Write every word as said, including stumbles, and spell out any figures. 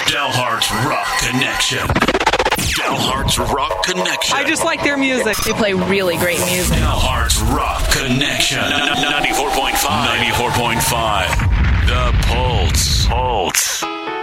Dalhart's Rock Connection. Dalhart's Rock Connection. I just like their music. They play really great music. Dalhart's Rock Connection. ninety-four point five. ninety-four point five. The Pulse. Pulse.